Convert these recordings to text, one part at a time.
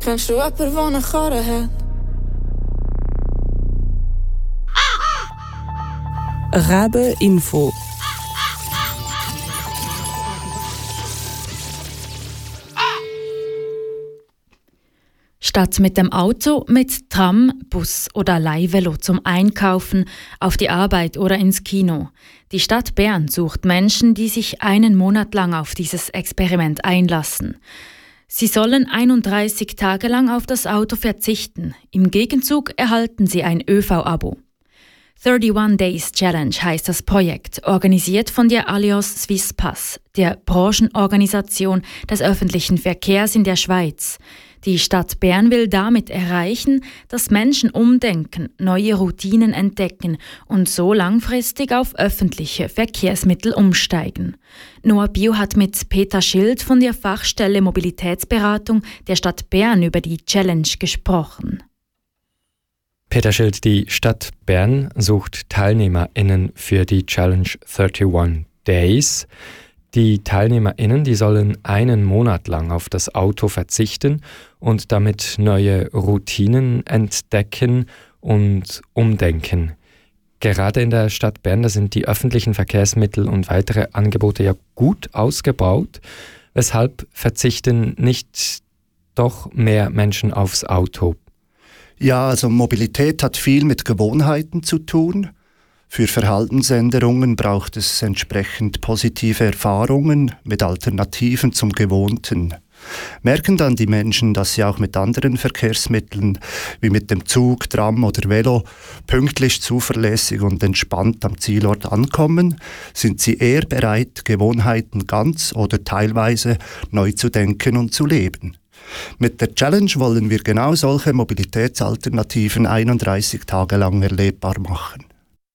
Kennst du jemanden, der eine Karre hat? Rabe Info. Statt mit dem Auto, mit Tram, Bus oder Leihvelo zum Einkaufen, auf die Arbeit oder ins Kino. Die Stadt Bern sucht Menschen, die sich einen Monat lang auf dieses Experiment einlassen. Sie sollen 31 Tage lang auf das Auto verzichten. Im Gegenzug erhalten sie ein ÖV-Abo. 31 Days Challenge heißt das Projekt, organisiert von der Allianz Suisse Pass, der Branchenorganisation des öffentlichen Verkehrs in der Schweiz. Die Stadt Bern will damit erreichen, dass Menschen umdenken, neue Routinen entdecken und so langfristig auf öffentliche Verkehrsmittel umsteigen. Noah Bio hat mit Peter Schild von der Fachstelle Mobilitätsberatung der Stadt Bern über die Challenge gesprochen. Peter Schild, die Stadt Bern sucht TeilnehmerInnen für die Challenge 31 Days. Die TeilnehmerInnen, die sollen einen Monat lang auf das Auto verzichten und damit neue Routinen entdecken und umdenken. Gerade in der Stadt Bern, da sind die öffentlichen Verkehrsmittel und weitere Angebote ja gut ausgebaut. Weshalb verzichten nicht doch mehr Menschen aufs Auto? Ja, also Mobilität hat viel mit Gewohnheiten zu tun. Für Verhaltensänderungen braucht es entsprechend positive Erfahrungen mit Alternativen zum Gewohnten. Merken dann die Menschen, dass sie auch mit anderen Verkehrsmitteln wie mit dem Zug, Tram oder Velo pünktlich, zuverlässig und entspannt am Zielort ankommen, sind sie eher bereit, Gewohnheiten ganz oder teilweise neu zu denken und zu leben. Mit der Challenge wollen wir genau solche Mobilitätsalternativen 31 Tage lang erlebbar machen.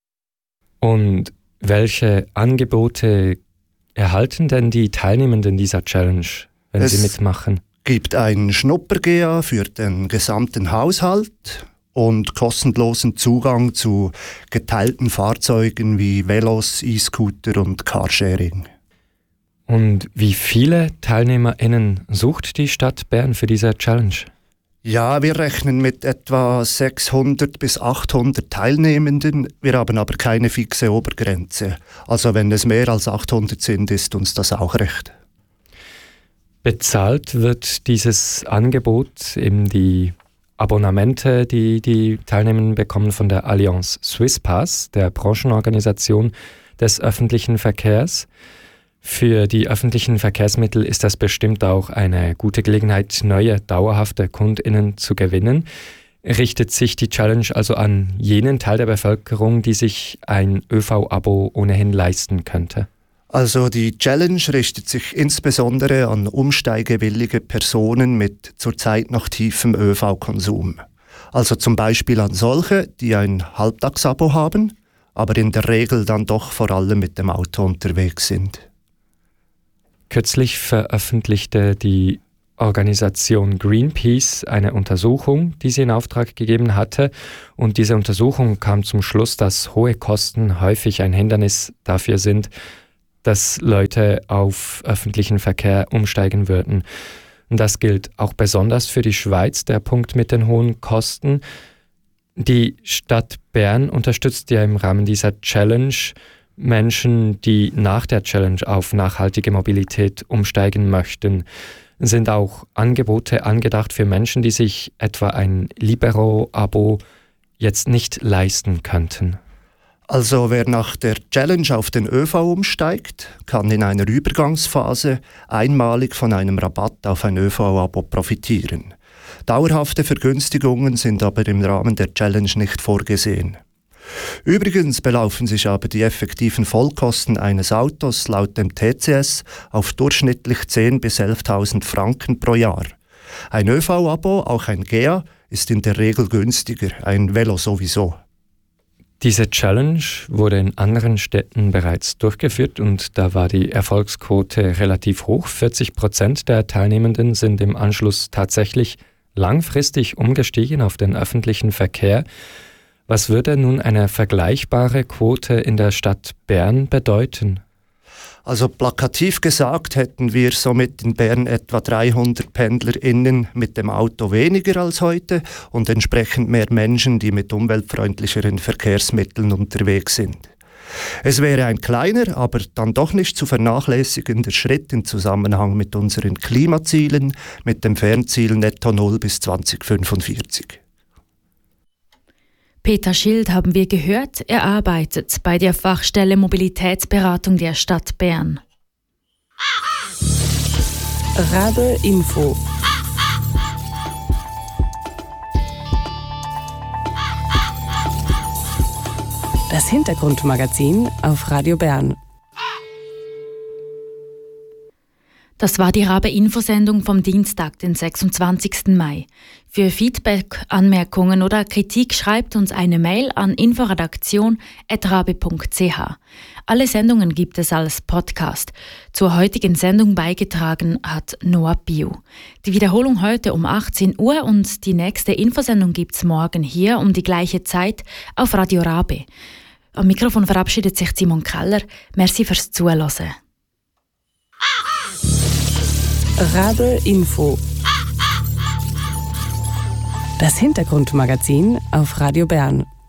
Und welche Angebote erhalten denn die Teilnehmenden dieser Challenge, wenn sie mitmachen? Es gibt ein Schnupper-GA für den gesamten Haushalt und kostenlosen Zugang zu geteilten Fahrzeugen wie Velos, E-Scooter und Carsharing. Und wie viele TeilnehmerInnen sucht die Stadt Bern für diese Challenge? Ja, wir rechnen mit etwa 600 bis 800 Teilnehmenden. Wir haben aber keine fixe Obergrenze. Also wenn es mehr als 800 sind, ist uns das auch recht. Bezahlt wird dieses Angebot, eben die Abonnemente, die die Teilnehmenden bekommen von der Allianz Suisse Pass, der Branchenorganisation des öffentlichen Verkehrs. Für die öffentlichen Verkehrsmittel ist das bestimmt auch eine gute Gelegenheit, neue, dauerhafte KundInnen zu gewinnen. Richtet sich die Challenge also an jenen Teil der Bevölkerung, die sich ein ÖV-Abo ohnehin leisten könnte? Also die Challenge richtet sich insbesondere an umsteigewillige Personen mit zurzeit noch tiefem ÖV-Konsum. Also zum Beispiel an solche, die ein Halbtagsabo haben, aber in der Regel dann doch vor allem mit dem Auto unterwegs sind. Kürzlich veröffentlichte die Organisation Greenpeace eine Untersuchung, die sie in Auftrag gegeben hatte. Und diese Untersuchung kam zum Schluss, dass hohe Kosten häufig ein Hindernis dafür sind, dass Leute auf öffentlichen Verkehr umsteigen würden. Und das gilt auch besonders für die Schweiz, der Punkt mit den hohen Kosten. Die Stadt Bern unterstützt ja im Rahmen dieser Challenge Menschen, die nach der Challenge auf nachhaltige Mobilität umsteigen möchten. Sind auch Angebote angedacht für Menschen, die sich etwa ein Libero-Abo jetzt nicht leisten könnten? Also wer nach der Challenge auf den ÖV umsteigt, kann in einer Übergangsphase einmalig von einem Rabatt auf ein ÖV-Abo profitieren. Dauerhafte Vergünstigungen sind aber im Rahmen der Challenge nicht vorgesehen. Übrigens belaufen sich aber die effektiven Vollkosten eines Autos laut dem TCS auf durchschnittlich 10.000 bis 11.000 Franken pro Jahr. Ein ÖV-Abo, auch ein GEA, ist in der Regel günstiger, ein Velo sowieso. Diese Challenge wurde in anderen Städten bereits durchgeführt und da war die Erfolgsquote relativ hoch. 40% der Teilnehmenden sind im Anschluss tatsächlich langfristig umgestiegen auf den öffentlichen Verkehr. Was würde nun eine vergleichbare Quote in der Stadt Bern bedeuten? Also plakativ gesagt hätten wir somit in Bern etwa 300 PendlerInnen mit dem Auto weniger als heute und entsprechend mehr Menschen, die mit umweltfreundlicheren Verkehrsmitteln unterwegs sind. Es wäre ein kleiner, aber dann doch nicht zu vernachlässigender Schritt im Zusammenhang mit unseren Klimazielen, mit dem Fernziel Netto Null bis 2045. Peter Schild haben wir gehört, er arbeitet bei der Fachstelle Mobilitätsberatung der Stadt Bern. Rabe Info. Das Hintergrundmagazin auf Radio Bern. Das war die Rabe-Infosendung vom Dienstag, den 26. Mai. Für Feedback, Anmerkungen oder Kritik schreibt uns eine Mail an inforedaktion@rabe.ch. Alle Sendungen gibt es als Podcast. Zur heutigen Sendung beigetragen hat Noah Biu. Die Wiederholung heute um 18 Uhr und die nächste Infosendung gibt's morgen hier um die gleiche Zeit auf Radio Rabe. Am Mikrofon verabschiedet sich Simon Keller. Merci fürs Zuhören. Rabe Info. Das Hintergrundmagazin auf Radio Bern.